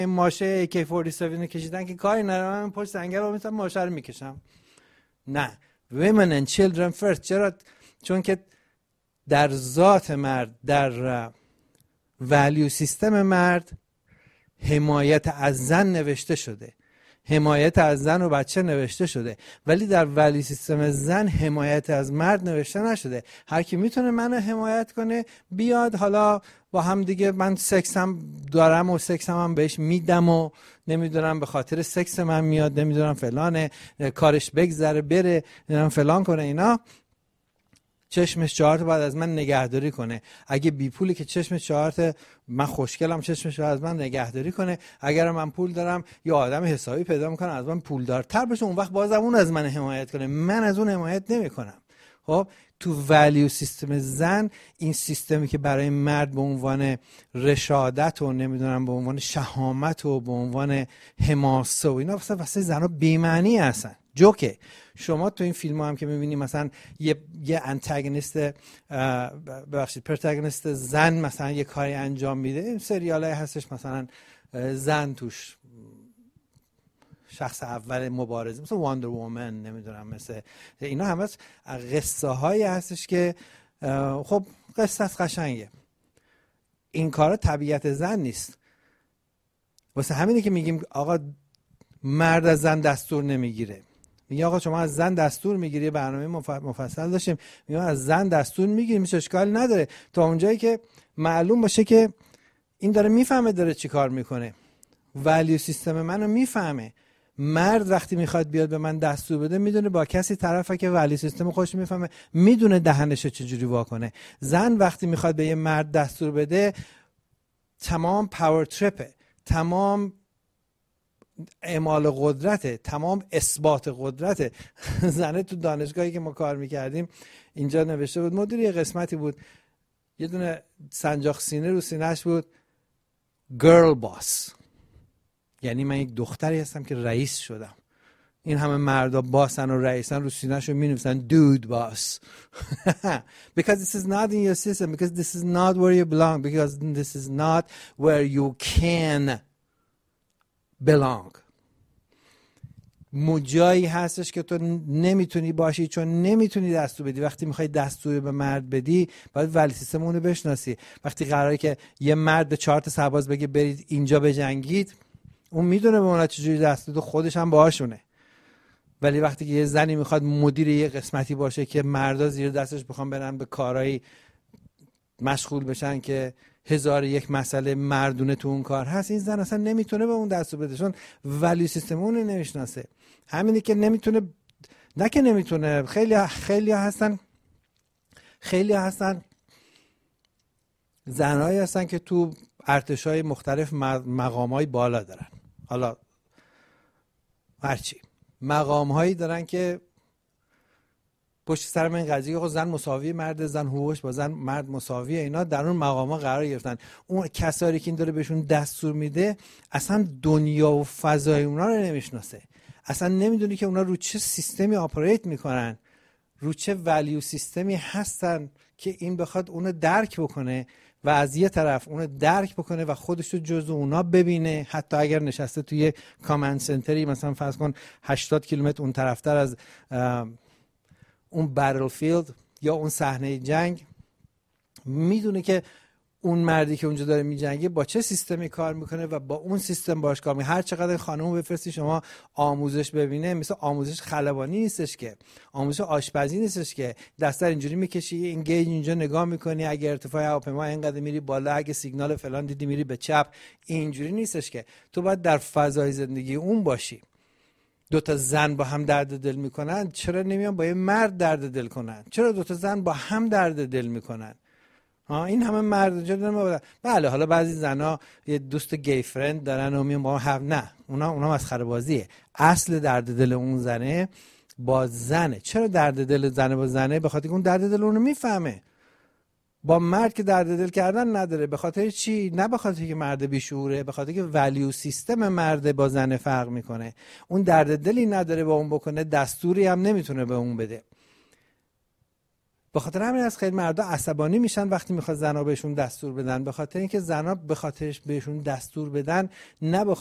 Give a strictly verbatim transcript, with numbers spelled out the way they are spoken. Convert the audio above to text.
ماشه ای کی چهل و هفت کشیدن که کاری ندارم، من پشت سنگر رو میتونم ماشه رو میکشم. نه، women and children first. چرا؟ چون که در ذات مرد، در ولیو سیستم مرد حمایت از زن نوشته شده، حمایت از زن و بچه نوشته شده، ولی در ولی سیستم زن حمایت از مرد نوشته نشده. هر کی میتونه منو حمایت کنه بیاد، حالا با هم دیگه من سکس هم دارم و سکس هم, هم بهش میدم و نمیدونم به خاطر سکس من میاد، نمیدونم فلانه، کارش بگذره بره، نمیدونم فلان کنه، اینا چشمش چهارت بعد از من نگهداری کنه. اگه بی پولی که چشمش چهارت، من خوشگلم چشمش از من نگهداری کنه. اگر من پول دارم یا آدم حسابی پیدا میکنه از من پولدارتر بشه، اون وقت بازم اون از من حمایت کنه، من از اون حمایت نمیکنم. خب تو ولیو سیستم زن، این سیستمی که برای مرد به عنوان رشادت و نمیدونم به عنوان شهامت و به عنوان حماسه و اینا واسه واسه زنا بی‌معنی هستن، جوکه. شما تو این فیلم ها هم که میبینی مثلا یه یه انتاگونیست، ببخشید پروتاگونیست زن مثلا یه کاری انجام میده، این سریالای هستش مثلا زن توش شخص اول مبارزه، مثل واندر وومن، نمیدونم مثل اینا، همه قصه هایی هستش که خب قصه از قشنگه. این کارا طبیعت زن نیست. واسه همینه که میگیم آقا مرد از زن دستور نمیگیره. میگه آقا شما از زن دستور میگیری، برنامه مفصل داشتیم، میگه از زن دستور میگیری، میشه اشکال نداره تا اونجایی که معلوم باشه که این داره میفهمه داره چی کار میکنه، ولیو سیستم منو میفهمه. مرد وقتی میخواد بیاد به من دستور بده میدونه با کسی طرفه که ولیو سیستم خودش میفهمه، میدونه دهنشو چجوری وا کنه. زن وقتی میخواد به یه مرد دستور بده تمام پاور تریپه، تمام اعمال قدرته، تمام اثبات قدرته. زنه تو دانشگاهی که ما کار میکردیم اینجا نوشته بود، مدیر یه قسمتی بود، یه دونه سنجاق سینه رو سینه‌اش بود girl boss، یعنی من یک دختری هستم که رئیس شدم. این همه مردا باسن و رئیسن رو سینه‌شون می‌نویسن dude boss. Because this is not in your system, because this is not where you belong, because this is not where you can belong. مجایی هستش که تو نمیتونی باشی چون نمیتونی دستور بدی. وقتی میخوای دستور به مرد بدی باید ولی سیستم اونو بشناسی. وقتی قراره که یه مرد به چهار تا سرباز بگه برید اینجا بجنگید، اون میدونه به اونها چجوری دستور بده، خودش هم باهاشونه. ولی وقتی که یه زنی میخواد مدیر یه قسمتی باشه که مردا زیر دستش بخوام برن به کارهای مشغول بشن که هزار یک مسئله مردونه تو اون کار هست، این زن اصلا نمیتونه به اون دستور بده چون ولی سیستم اون رو نمیشناسه. همینی که نمیتونه، نه که نمیتونه، خیلی خیلی هستن خیلی هستن زنهایی هستن که تو ارتشای مختلف مقامای بالا دارن، حالا هرچی مقامهایی دارن که پشت سر من قضیه خود زن مساوی مرد، زن حقوقش با زن مرد مساویه، اینا در اون مقام‌ها قرار گرفتن. اون کسایی که این داره بهشون دستور میده اصلا دنیا و فضای اونا رو نمیشناسه، اصلا نمیدونی که اونا رو چه سیستمی آپریت میکنن، رو چه ولیو سیستمی هستن که این بخواد اونو درک بکنه و از یه طرف اونو درک بکنه و خودش رو جزو اونا ببینه. حتی اگر نشسته توی کامند سنتری مثلا فرض کن هشتاد کیلومتر اون طرفتر از اون بتلفیلد یا اون صحنه جنگ، میدونه که اون مردی که اونجا داره میجنگه با چه سیستمی کار میکنه و با اون سیستم باش کار میکنه. هر چقدر خانمو بفرستی شما آموزش ببینه، مثل آموزش خلبانی نیستش که، آموزش آشپزی نیستش که دستر اینجوری میکشی، این گیج اینجا نگاه میکنی، اگه ارتفاع هواپیما اینقدر میری بالا، اگه سیگنال فلان دیدی میری به چپ، اینجوری نیستش که. تو باید در فضای زندگی اون باشی. دو تا زن با هم درد دل میکنن، چرا نمیان با یه مرد درد دل کنن؟ چرا دو تا زن با هم درد دل میکنن؟ ها این همه مرد جدا نمیدن. بله حالا بعضی زنا یه دوست گی فرند دارن و میان با هم، نه اونا اونا مسخره بازیه. اصل درد دل اون زنه با زنه. چرا درد دل زنه با زنه؟ به خاطر اون درد دل اونو میفهمه. با مرد که درد دل کردن نداره. به خاطر چی؟ نه به خاطر که مرد بیشعوره، به خاطر که ولیو سیستم مرد با زن فرق میکنه. اون درد دلی نداره با اون بکنه، دستوری هم نمیتونه به اون بده. به خاطر همین از خیلی مردا عصبانی میشن وقتی میخواد زنا بهشون دستور بدن، به خاطر اینکه زنا به خاطرش بهشون دستور بدن نه